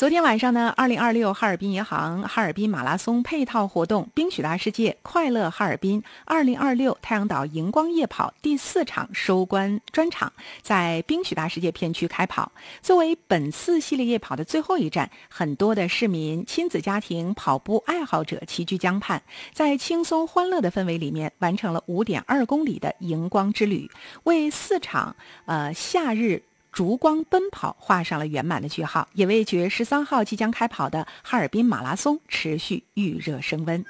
昨天晚上呢，2026哈尔滨银行哈尔滨马拉松配套活动冰雪大世界快乐哈尔滨2026太阳岛荧光夜跑第4场收官专场在冰雪大世界片区开跑。作为本次系列夜跑的最后一站，很多的市民、亲子家庭、跑步爱好者齐聚江畔，在轻松欢乐的氛围里面，完成了5.2公里的荧光之旅，为4场夏日烛光奔跑画上了圆满的句号，也为9月13号即将开跑的哈尔滨马拉松持续预热升温。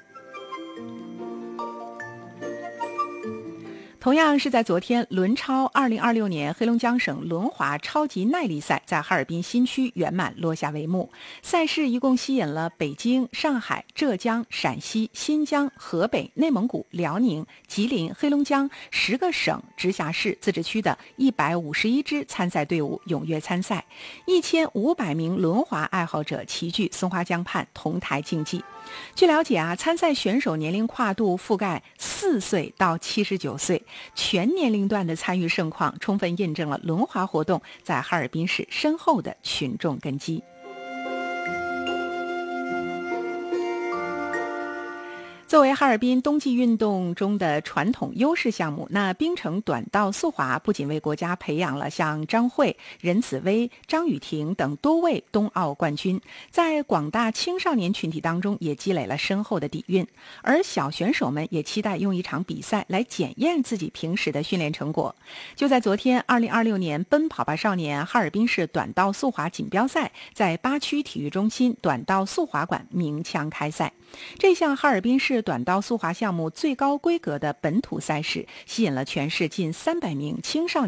同样是在昨天，轮超2026年黑龙江省轮滑超级耐力赛在哈尔滨新区圆满落下帷幕。赛事一共吸引了北京、上海、浙江、陕西、新疆、河北、内蒙古、辽宁、吉林、黑龙江10个省、直辖市、自治区的151支参赛队伍踊跃参赛，1500名轮滑爱好者齐聚松花江畔同台竞技。据了解参赛选手年龄跨度覆盖4岁到79岁，全年龄段的参与盛况，充分印证了轮滑活动在哈尔滨市深厚的群众根基。作为哈尔滨冬季运动中的传统优势项目，那冰城短道速滑不仅为国家培养了像张慧、任子威、张雨婷等多位冬奥冠军，在广大青少年群体当中也积累了深厚的底蕴，而小选手们也期待用一场比赛来检验自己平时的训练成果。就在昨天，2026年奔跑吧少年哈尔滨市短道速滑锦标赛在8区体育中心短道速滑馆鸣枪开赛。这项哈尔滨市短道速滑项目最高规格的本土赛事，吸引了全市近300名青少年